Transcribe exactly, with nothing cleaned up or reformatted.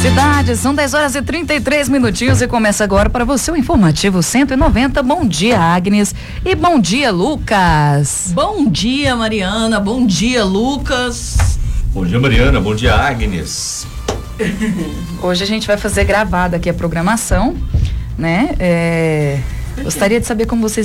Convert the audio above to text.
Cidade, são dez horas e trinta e três minutinhos e começa agora para você o informativo cento e noventa. Bom dia, Agnes, e bom dia, Lucas. Bom dia, Mariana, bom dia, Lucas. Bom dia, Mariana, bom dia, Agnes. Hoje a gente vai fazer gravada aqui a programação, né? É, gostaria de saber como vocês